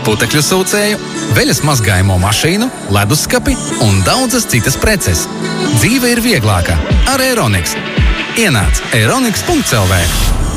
putekļu sūcēju, veļas mazgājumu mašīnu, leduskapi un daudzas citas preces. Dzīve ir vieglāka ar Euroniks. Ienāc euroniks.lv.